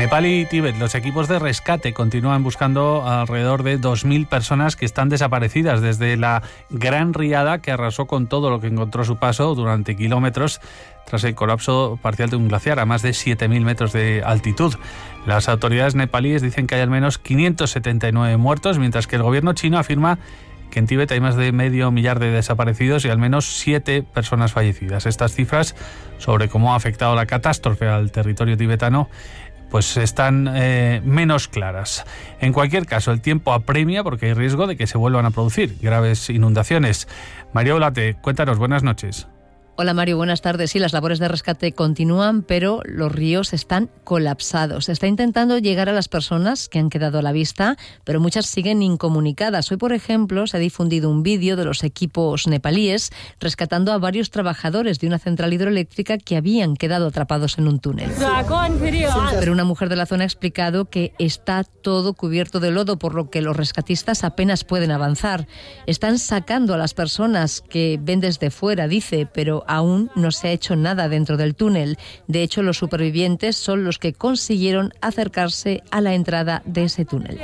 Nepal y Tíbet, los equipos de rescate continúan buscando alrededor de 2.000 personas que están desaparecidas desde la gran riada que arrasó con todo lo que encontró a su paso durante kilómetros tras el colapso parcial de un glaciar a más de 7.000 metros de altitud. Las autoridades nepalíes dicen que hay al menos 579 muertos, mientras que el gobierno chino afirma que en Tíbet hay más de 500.000 de desaparecidos y al menos 7 personas fallecidas. Estas cifras sobre cómo ha afectado la catástrofe al territorio tibetano pues están menos claras. En cualquier caso, el tiempo apremia porque hay riesgo de que se vuelvan a producir graves inundaciones. María Olate, cuéntanos, buenas noches. Hola Mario, buenas tardes. Sí, las labores de rescate continúan, pero los ríos están colapsados. Se está intentando llegar a las personas que han quedado a la vista, pero muchas siguen incomunicadas. Hoy, por ejemplo, se ha difundido un vídeo de los equipos nepalíes rescatando a varios trabajadores de una central hidroeléctrica que habían quedado atrapados en un túnel. Pero una mujer de la zona ha explicado que está todo cubierto de lodo, por lo que los rescatistas apenas pueden avanzar. Están sacando a las personas que ven desde fuera, dice, pero aún no se ha hecho nada dentro del túnel. De hecho, los supervivientes son los que consiguieron acercarse a la entrada de ese túnel.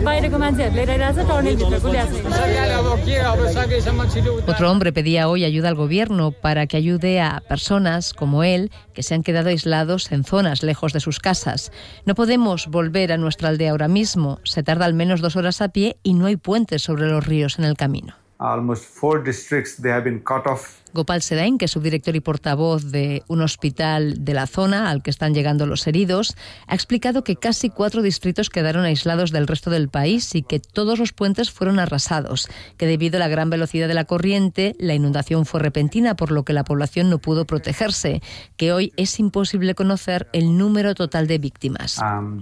Otro hombre pedía hoy ayuda al gobierno para que ayude a personas como él que se han quedado aislados en zonas lejos de sus casas. No podemos volver a nuestra aldea ahora mismo. Se tarda al menos 2 horas a pie y no hay puentes sobre los ríos en el camino. Almost 4 districts they have been cut off. Gopal Sedain, que es subdirector y portavoz de un hospital de la zona al que están llegando los heridos, ha explicado que casi 4 distritos quedaron aislados del resto del país y que todos los puentes fueron arrasados, que debido a la gran velocidad de la corriente, la inundación fue repentina, por lo que la población no pudo protegerse, que hoy es imposible conocer el número total de víctimas.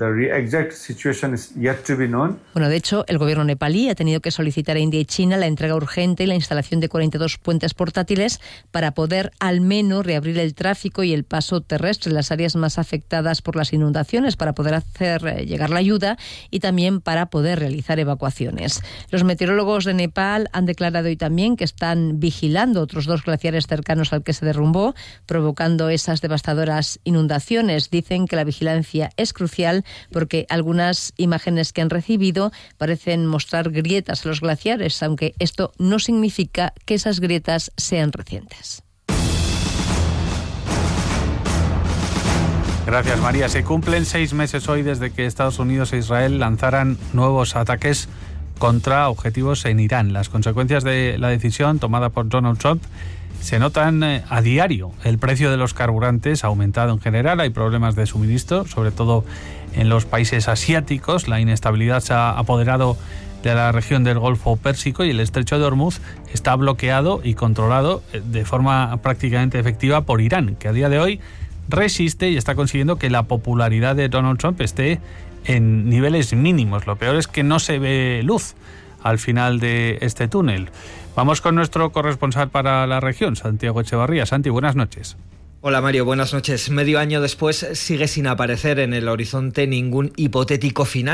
Bueno, de hecho, el gobierno nepalí ha tenido que solicitar a India y China la entrega urgente y la instalación de 42 puentes portátiles para poder al menos reabrir el tráfico y el paso terrestre en las áreas más afectadas por las inundaciones, para poder hacer llegar la ayuda y también para poder realizar evacuaciones. Los meteorólogos de Nepal han declarado hoy también que están vigilando otros 2 glaciares cercanos al que se derrumbó, provocando esas devastadoras inundaciones. Dicen que la vigilancia es crucial porque algunas imágenes que han recibido parecen mostrar grietas en los glaciares, aunque esto no significa que esas grietas sean recientes. Gracias, María. Se cumplen 6 meses hoy desde que Estados Unidos e Israel lanzaran nuevos ataques contra objetivos en Irán. Las consecuencias de la decisión tomada por Donald Trump se notan a diario. El precio de los carburantes ha aumentado en general, hay problemas de suministro, sobre todo en los países asiáticos. La inestabilidad se ha apoderado de la región del Golfo Pérsico y el estrecho de Hormuz está bloqueado y controlado de forma prácticamente efectiva por Irán, que a día de hoy resiste y está consiguiendo que la popularidad de Donald Trump esté en niveles mínimos. Lo peor es que no se ve luz al final de este túnel. Vamos con nuestro corresponsal para la región, Santiago Echevarría. Santi, buenas noches. Hola Mario, buenas noches. Medio año después sigue sin aparecer en el horizonte ningún hipotético final